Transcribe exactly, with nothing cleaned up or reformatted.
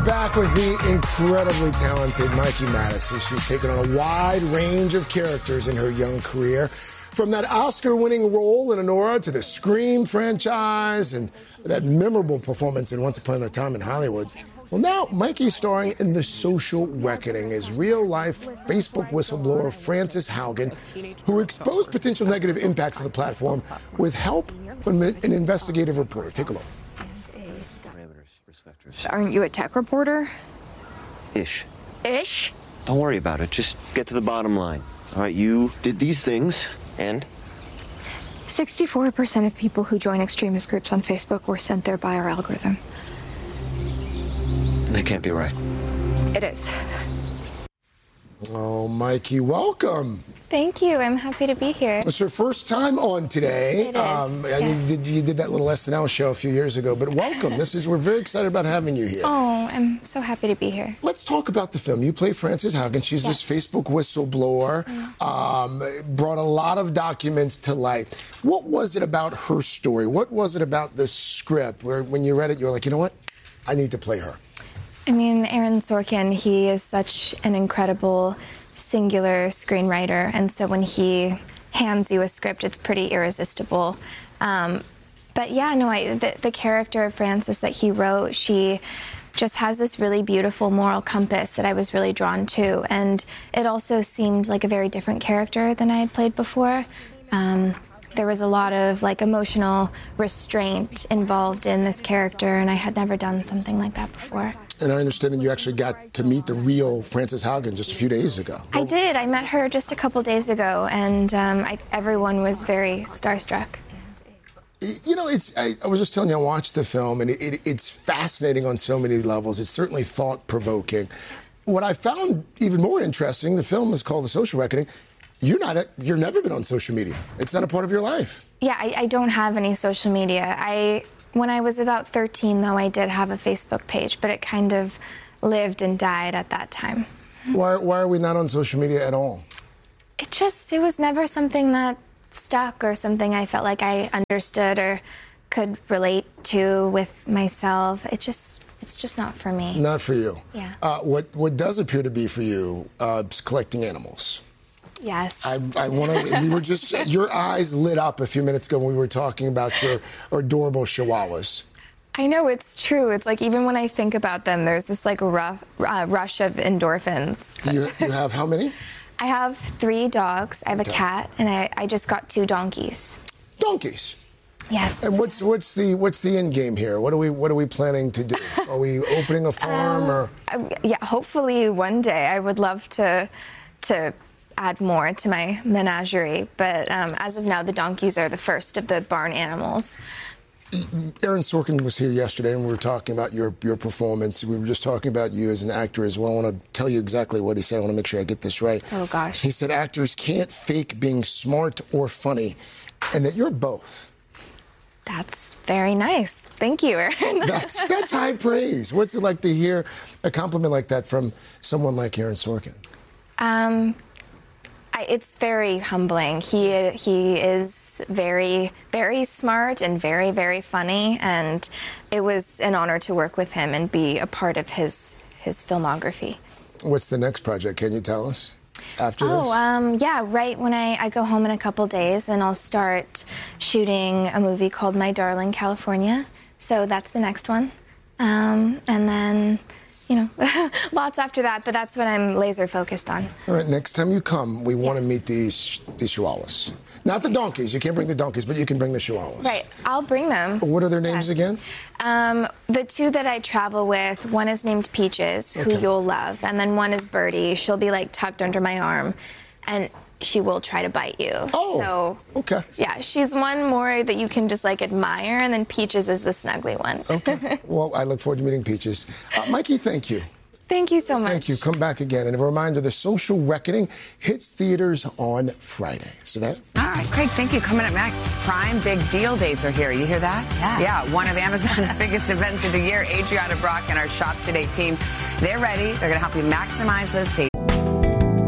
back with the incredibly talented Mikey Madison. She's taken on a wide range of characters in her young career. From that Oscar-winning role in Anora to the Scream franchise and that memorable performance in Once Upon a Time in Hollywood. Well, now Mikey's starring in The Social Reckoning as real-life Facebook whistleblower Frances Haugen, who exposed potential negative impacts of the platform with help from an investigative reporter. Take a look. Aren't you a tech reporter? Ish. Ish? Don't worry about it. Just get to the bottom line. All right, you did these things, and? sixty-four percent of people who join extremist groups on Facebook were sent there by our algorithm. That can't be right. It is. Oh, Mikey, welcome. Thank you. I'm happy to be here. It's your first time on today. It is, Um, yes. you, did, you did that little S N L show a few years ago, but welcome. This is we're very excited about having you here. Oh, I'm so happy to be here. Let's talk about the film. You play Frances Haugen. She's Yes. this Facebook whistleblower. Um, brought a lot of documents to light. What was it about her story? What was it about the script where when you read it, you were like, you know what? I need to play her. I mean, Aaron Sorkin, he is such an incredible singular screenwriter, and so when he hands you a script, it's pretty irresistible. Um, but yeah, no, I, the, the character of Frances that he wrote, she just has this really beautiful moral compass that I was really drawn to, and it also seemed like a very different character than I had played before. Um, there was a lot of like emotional restraint involved in this character, and I had never done something like that before. And I understand that you actually got to meet the real Frances Haugen just a few days ago. I did. I met her just a couple days ago, and um, I, everyone was very starstruck. You know, it's. I, I was just telling you, I watched the film, and it, it, it's fascinating on so many levels. It's certainly thought-provoking. What I found even more interesting, the film is called The Social Reckoning. You're not. A, you've never been on social media. It's not a part of your life. Yeah, I, I don't have any social media. I. When I was about thirteen, though, I did have a Facebook page, but it kind of lived and died at that time. Why, why are we not on social media at all? It just, it was never something that stuck or something I felt like I understood or could relate to with myself. It just, it's just not for me. Not for you. Yeah. Uh, what, what does appear to be for you uh, is collecting animals. Yes. I, I want to. We were just. Your eyes lit up a few minutes ago when we were talking about your adorable chihuahuas. I know, it's true. It's like even when I think about them, there's this like rough, uh, rush of endorphins. You, you have how many? I have three dogs. I have Okay. a cat, and I, I just got two donkeys. Donkeys. Yes. And what's what's the what's the end game here? What are we what are we planning to do? Are we opening a farm Um, or? Uh, yeah, hopefully one day. I would love to to add more to my menagerie, but um, as of now, the donkeys are the first of the barn animals. Aaron Sorkin was here yesterday, and we were talking about your your performance. We were just talking about you as an actor as well. I want to tell you exactly what he said. I want to make sure I get this right. Oh, gosh. He said actors can't fake being smart or funny, and that you're both. That's very nice. Thank you, Aaron. That's that's high praise. What's it like to hear a compliment like that from someone like Aaron Sorkin? Um, I, it's very humbling. He he is very very smart and very very funny, and it was an honor to work with him and be a part of his his filmography. What's the next project? Can you tell us after this? Oh, um, yeah, right when I, I go home in a couple days, and I'll start shooting a movie called My Darling California. So that's the next one. Um, and then, you know, lots after that, but that's what I'm laser focused on. All right, next time you come, we want to Yes. meet these these chihuahuas. Not the donkeys. You can't bring the donkeys, but you can bring the chihuahuas. Right, I'll bring them. What are their names Yeah. again? Um, the two that I travel with, one is named Peaches, who Okay. you'll love, and then one is Birdie. She'll be like tucked under my arm, and she will try to bite you. Oh, so okay. yeah, she's one more that you can just like admire, and then Peaches is the snuggly one. Okay. Well, I look forward to meeting Peaches. Uh, Mikey, thank you. Thank you so much. Thank you. Come back again. And a reminder, The Social Reckoning hits theaters on Friday. Savannah? All right, Craig, thank you. Coming up next, Prime Big Deal Days are here. You hear that? Yeah. Yeah, one of Amazon's biggest events of the year. Adriana Brock and our Shop Today team, they're ready. They're going to help you maximize those savings.